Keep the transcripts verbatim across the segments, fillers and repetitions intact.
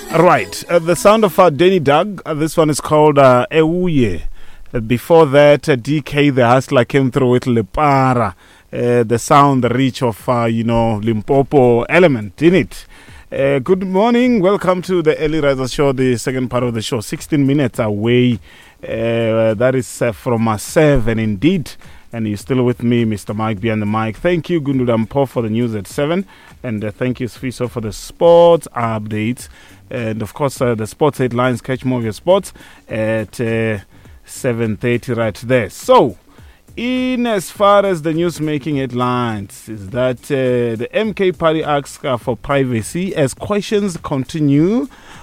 Right, uh, the sound of uh, Danny Doug. Uh, this one is called uh, Euye. Uh, before that, uh, D K the Hustler came through with Lepara. Uh, the sound, the reach of, uh, you know, Limpopo element in it. Uh, good morning. Welcome to the Early Riser Show, the second part of the show. sixteen minutes away. Uh, that is uh, from uh, seven indeed. And you're still with me, Mister Mike, behind the mic. Thank you, Gundudampo, for the news at seven. And uh, thank you, Sfiso, for the sports updates. And, of course, uh, the sports headlines, catch more of your sports at uh, seven thirty right there. So, in as far as the news-making headlines, is that uh, the M K party asks uh, for privacy as questions continue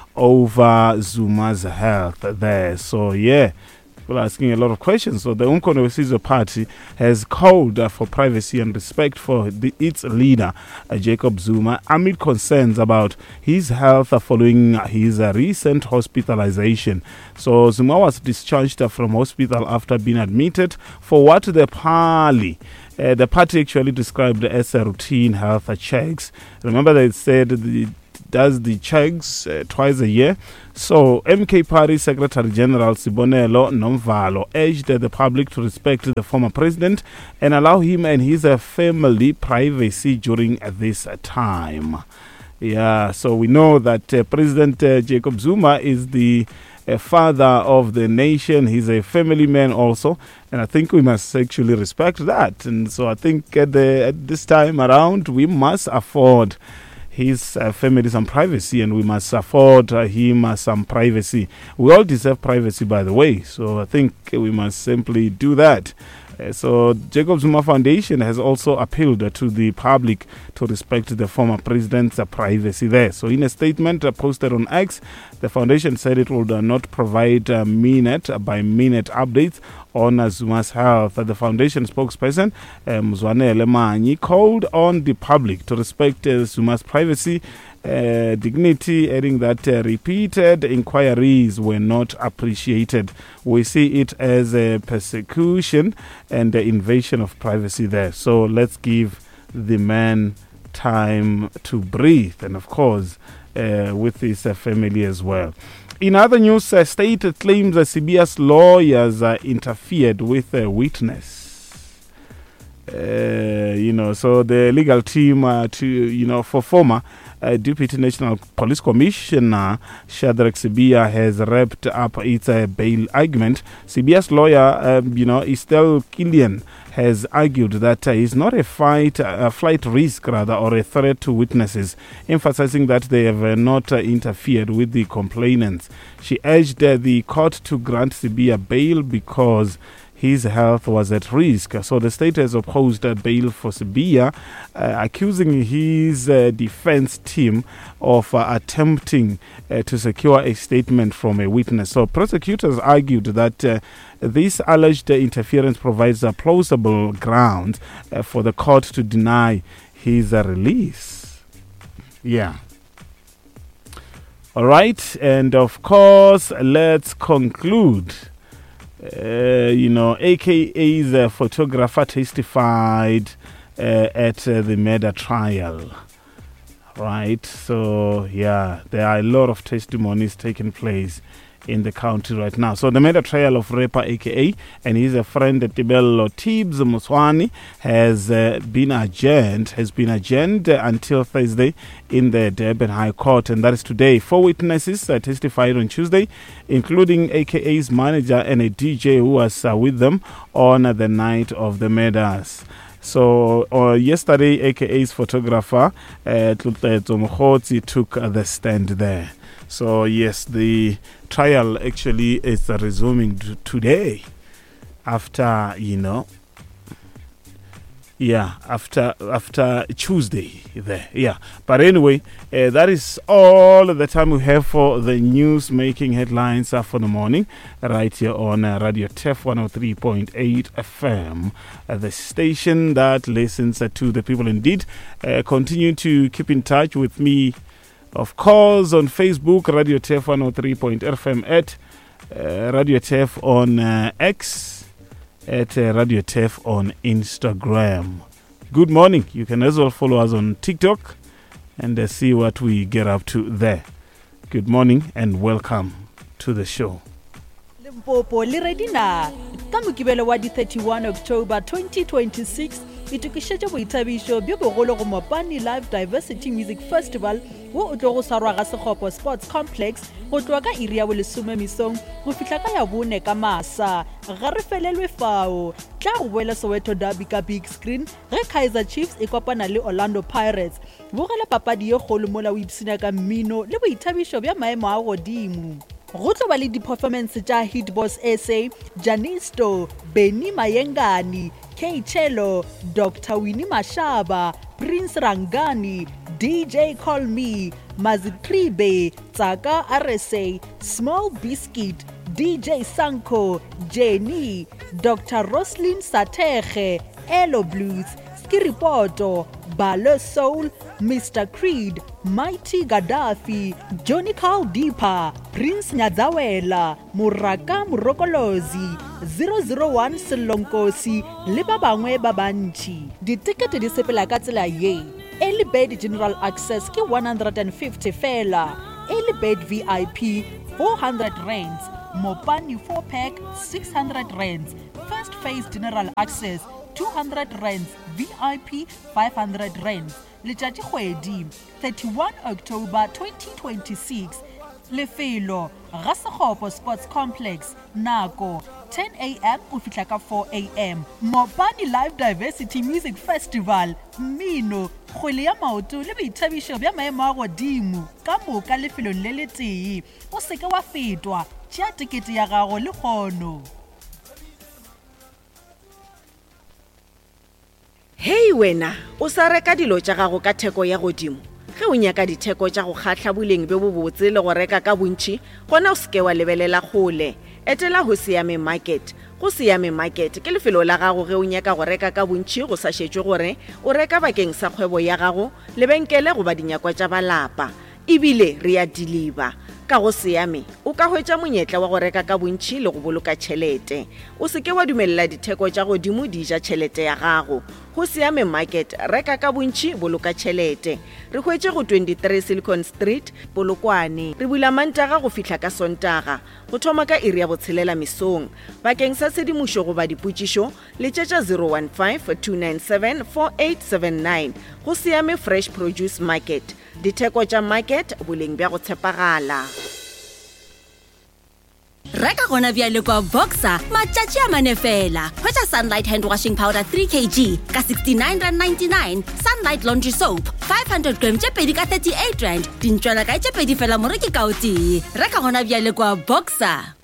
over Zuma's health there. So, yeah. People are asking a lot of questions. So the Umkhonto party has called uh, for privacy and respect for the, its leader, uh, Jacob Zuma, amid concerns about his health uh, following his uh, recent hospitalization. So Zuma was discharged uh, from hospital after being admitted for what the party, uh, the party actually described as a routine health uh, checks. Remember they said the does the checks uh, twice a year. So, M K Party Secretary General Sibonelo Nomvalo urged the public to respect the former president and allow him and his uh, family privacy during uh, this uh, time. Yeah, so we know that uh, President uh, Jacob Zuma is the uh, father of the nation. He's a family man also, and I think we must actually respect that. And so I think at, the, at this time around, we must afford his uh, family some privacy, and we must afford uh, him uh, some privacy. We all deserve privacy, by the way, so I think we must simply do that. Uh, so Jacob Zuma Foundation has also appealed uh, to the public to respect the former president's uh, privacy there. So in a statement uh, posted on X, the foundation said it would uh, not provide uh, minute-by-minute updates on uh, Zuma's health. Uh, the foundation spokesperson, uh, Mzwanele Manyi, called on the public to respect uh, Zuma's privacy, uh, dignity, adding that uh, repeated inquiries were not appreciated. We see it as a persecution and the invasion of privacy there. So let's give the man time to breathe, and of course, uh, with his uh, family as well. In other news, uh, state claims that C B S lawyers uh, interfered with a witness. Uh, you know, so the legal team, uh, to you know, for former uh, Deputy National Police Commissioner Shadrack Sibia has wrapped up its uh, bail argument. C B S lawyer, um, you know, Estelle Killian, has argued that uh, he's not a fight, uh, a flight risk rather, or a threat to witnesses, emphasizing that they have uh, not uh, interfered with the complainants. She urged uh, the court to grant Sibia bail because his health was at risk. So the state has opposed uh, bail for Sibia, uh, accusing his uh, defense team of uh, attempting uh, to secure a statement from a witness. So prosecutors argued that uh, this alleged interference provides a plausible ground uh, for the court to deny his uh, release. Yeah. All right. And of course, let's conclude. Uh, you know, A K A's uh, photographer testified uh, at uh, the murder trial. Right. So, yeah, there are a lot of testimonies taking place in the country right now. So the murder trial of rapper A K A and his uh, friend Tibelo Tibbs Muswani has uh, been adjourned, has been adjourned uh, until Thursday in the Durban High Court, and that is today. Four witnesses uh, testified on Tuesday, including A K A's manager and a D J who was uh, with them on uh, the night of the murders. So uh, yesterday, A K A's photographer uh, Tlutleto Mkhotsi took uh, the stand there. So yes, the trial actually is uh, resuming t- today after, you know, yeah, after after Tuesday there, yeah. But anyway, uh, that is all the time we have for the news-making headlines uh, for the morning, right here on uh, Radio T E F one oh three point eight F M, uh, the station that listens uh, to the people indeed. Uh, continue to keep in touch with me, of course, on Facebook, Radio T E F one oh three point eight F M, at uh, Radio T E F on uh, X, at uh, Radio T E F on Instagram. Good morning. You can as well follow us on TikTok and uh, see what we get up to there. Good morning and welcome to the show. Limpopo le redina ka mokibelo wa di thirty-one October twenty twenty-six itukišetše boithabišo bjo bogolo go Mopani Live Diversity Music Festival wo o tlo go sarwa ga Sekgopo Sports Complex go tloa ka iri ya bolesome mesong go fihla ka ya bone ka masa ga re felelwe fao tla go boela Soweto Derby ka big screen ge Kaizer Chiefs e kopana le Orlando Pirates bogele papadi ye kgolo mola o ipsina ka mmino le boithabišo bja maemo a godimo. Go tlo ba le di-performance tša Hitboss S A, Janisto, Benny Mayengani, K Chelo, Doctor Winnie Mashaba, Prince Rangani, D J Call Me, Mazitribe, Tsaka R S A, Small Biscuit, D J Sanko, Jenny, Doctor Roslyn Sateche, Elo Blues, Skiripoto, Balo Soul, Mister Creed, Mighty Gaddafi, Johnny Caldipa, Prince Nyadzawela, Muraka Murokolozi, zero zero one Selonkosi, le ba bangwe ba bantši. Ditikete di sepela ka tsela ye. Early Bird General Access ke one hundred fifty fela. Early Bird V I P four hundred rands. Mopani four pack six hundred rands. First Phase General Access two hundred rands. V I P five hundred rands. Letšatši kgwedi thirty-one October twenty twenty-six. Lefelo ga Sekgopo Sports Complex. Nako ten a m go fihla ka four a m Mopani Live Diversity Music Festival. Mmino, kgwele ya maoto le boithabišo bja maemo a godimo ka moka lefelong le le tee. O seke wa fetwa tšea tikete ya gago le kgono. Hey wena, o sa reka dilo tša gago ka theko ya godimo. Ge o nyaka ditheko tša go kgatla boleng be bo botse le go reka ka bontši, gona o seke wa lebelela kgole. Etela go Siame Market. Go Siame Market ke lefelo la gago ge o nyaka go reka ka bontši go sa šetšwe gore o reka bakeng sa kgwebo ya gago, lebenkele go ba dinyakwa tša balapa. Ebile re a deliver. Ka go Siame, o ka hwetša monyetla wa go reka ka bontši le go boloka tšhelete. O seke wa dumelela ditheko tša godimo di ja tšhelete ya gago. Go Siame Market, reka ka bontši, boloka tšhelete. Re hwetše go twenty-three Silicon Street, Polokwane. Re bula Mantaga go fihla ka Sontaga. Go thoma ka iri ya botshelela mesong. Bakeng sa tshedimošo go ba dipotšišo, letšetša zero one five two nine seven four eight seven nine. Go Siame Fresh Produce Market. Ditheko tša market, boleng bja go tshepagala. Reka gona bjale kwa Boxer matšatši a mane fela. Hwetša Sunlight hand washing powder three kilograms ka sixty-nine rand ninety-nine. Sunlight laundry soap five hundred grams tše pedi ka thirty-eight rand. Dintšwela ka tše pedi fela moreki ka o tee. Reka gona bjale kwa Boxer.